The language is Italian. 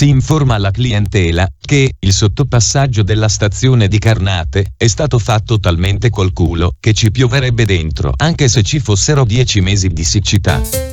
Si informa alla clientela che il sottopassaggio della stazione di Carnate è stato fatto talmente col culo che ci pioverebbe dentro anche se ci fossero 10 mesi di siccità.